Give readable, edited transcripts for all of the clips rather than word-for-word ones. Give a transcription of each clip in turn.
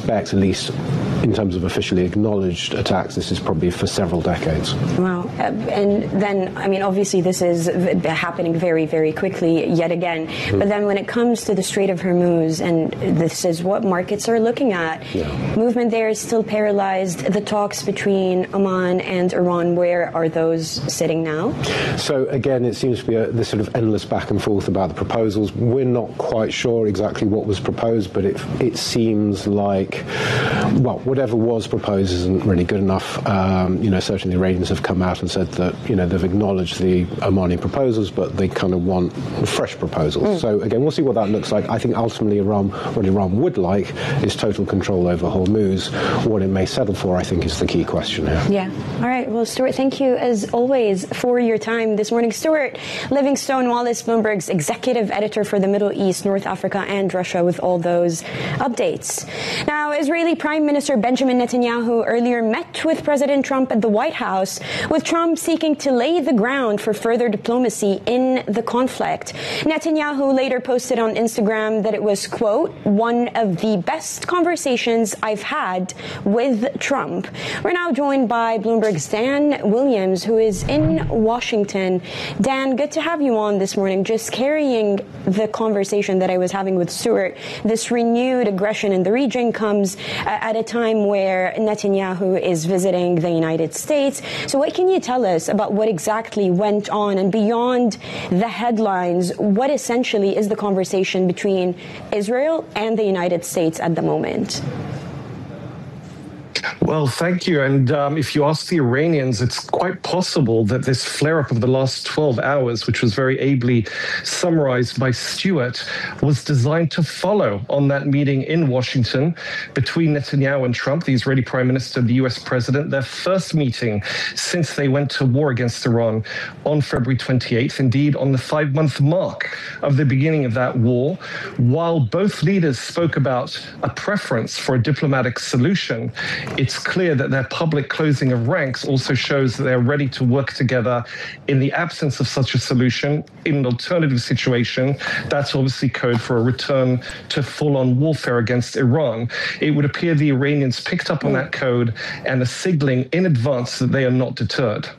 suspect, at least in terms of officially acknowledged attacks, this is probably for several decades. Wow. And then, I mean, obviously this is happening very, very quickly yet again. But then when it comes to the Strait of Hormuz, and this is what markets are looking at, movement there is still paralyzed. The talks between Oman and Iran, where are those sitting now? So again, it seems to be this sort of endless back and forth about the proposals. We're not quite sure exactly what was proposed, but it seems like, well, whatever was proposed isn't really good enough. Certainly the Iranians have come out and said that, they've acknowledged the Omani proposals, but they kind of want fresh proposals. So again, we'll see what that looks like. I think ultimately what Iran would like is total control over Hormuz. What it may settle for, I think, is the key question here. Yeah. All right. Well, Stuart, thank you as always for your time this morning. Stuart Livingstone Wallace, Bloomberg's executive editor for the Middle East, North Africa, and Russia, with all those updates. Now, Israeli Prime Minister Benjamin Netanyahu earlier met with President Trump at the White House, with Trump seeking to lay the ground for further diplomacy in the conflict. Netanyahu later posted on Instagram that it was, quote, one of the best conversations I've had with Trump. We're now joined by Bloomberg's Dan Williams, who is in Washington. Dan, good to have you on this morning. Just carrying the conversation that I was having with Stuart, this renewed aggression in the region comes at a time where Netanyahu is visiting the United States. So what can you tell us about what exactly went on, and beyond the headlines, what essentially is the conversation between Israel and the United States at the moment? Well, thank you. And if you ask the Iranians, it's quite possible that this flare-up of the last 12 hours, which was very ably summarized by Stuart, was designed to follow on that meeting in Washington between Netanyahu and Trump, the Israeli Prime Minister and the U.S. President, their first meeting since they went to war against Iran on February 28th, indeed on the 5-month mark of the beginning of that war. While both leaders spoke about a preference for a diplomatic solution, it's clear that their public closing of ranks also shows that they're ready to work together in the absence of such a solution in an alternative situation. That's obviously code for a return to full-on warfare against Iran. It would appear the Iranians picked up on that code and are signaling in advance that they are not deterred.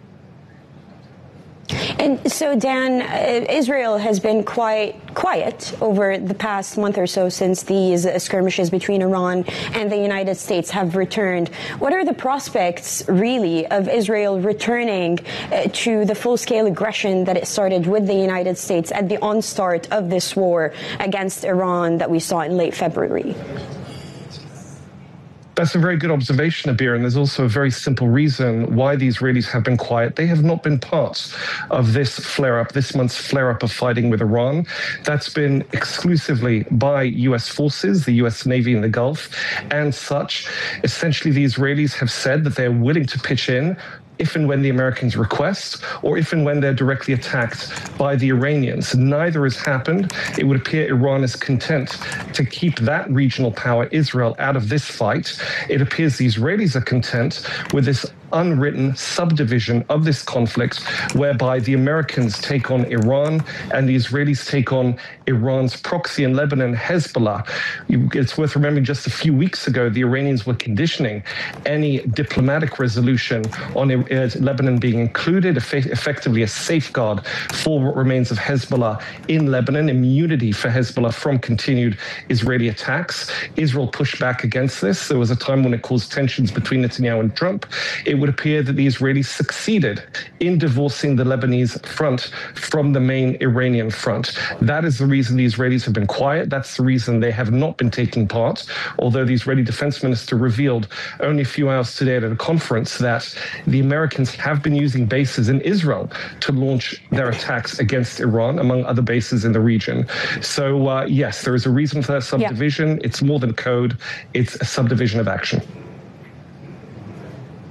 And so, Dan, Israel has been quite quiet over the past month or so since these skirmishes between Iran and the United States have returned. What are the prospects, really, of Israel returning to the full-scale aggression that it started with the United States at the onstart of this war against Iran that we saw in late February? That's a very good observation, Abir, and there's also a very simple reason why the Israelis have been quiet. They have not been part of this flare-up, this month's flare-up of fighting with Iran. That's been exclusively by U.S. forces, the U.S. Navy in the Gulf, and such. Essentially, the Israelis have said that they're willing to pitch in if and when the Americans request, or if and when they're directly attacked by the Iranians. Neither has happened. It would appear Iran is content to keep that regional power, Israel, out of this fight. It appears the Israelis are content with this unwritten subdivision of this conflict, whereby the Americans take on Iran and the Israelis take on Iran's proxy in Lebanon, Hezbollah. It's worth remembering just a few weeks ago, the Iranians were conditioning any diplomatic resolution on Lebanon being included, effectively a safeguard for what remains of Hezbollah in Lebanon, immunity for Hezbollah from continued Israeli attacks. Israel pushed back against this. There was a time when it caused tensions between Netanyahu and Trump. It would appear that the Israelis succeeded in divorcing the Lebanese front from the main Iranian front. That is the reason the Israelis have been quiet. That's the reason they have not been taking part, although the Israeli defense minister revealed only a few hours today at a conference that the Americans have been using bases in Israel to launch their attacks against Iran, among other bases in the region. So, yes, there is a reason for that subdivision. Yeah. It's more than code. It's a subdivision of action.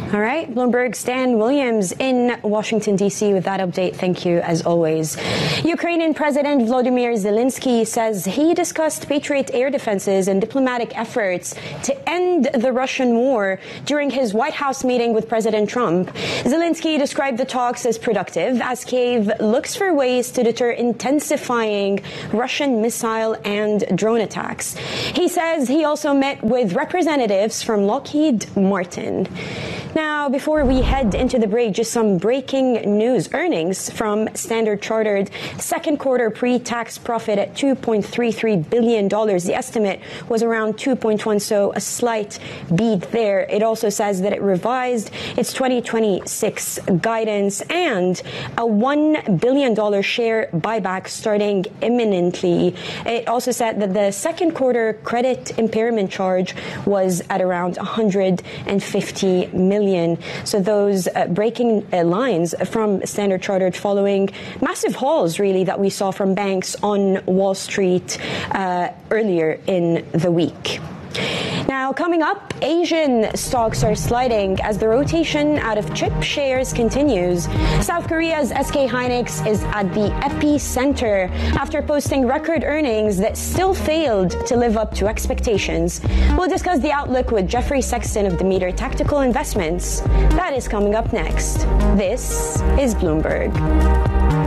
All right, Bloomberg's Stan Williams in Washington, D.C. with that update. Thank you, as always. Ukrainian President Volodymyr Zelensky says he discussed Patriot air defenses and diplomatic efforts to end the Russian war during his White House meeting with President Trump. Zelensky described the talks as productive as Kyiv looks for ways to deter intensifying Russian missile and drone attacks. He says he also met with representatives from Lockheed Martin. Now, before we head into the break, just some breaking news. Earnings from Standard Chartered, second quarter pre-tax profit at $2.33 billion. The estimate was around 2.1, so a slight beat there. It also says that it revised its 2026 guidance and a $1 billion share buyback starting imminently. It also said that the second quarter credit impairment charge was at around $150 million. So those breaking lines from Standard Chartered following massive hauls, really, that we saw from banks on Wall Street earlier in the week. Now, coming up, Asian stocks are sliding as the rotation out of chip shares continues. South Korea's SK Hynix is at the epicenter after posting record earnings that still failed to live up to expectations. We'll discuss the outlook with Jeffrey Sexton of Demeter Tactical Investments. That is coming up next. This is Bloomberg.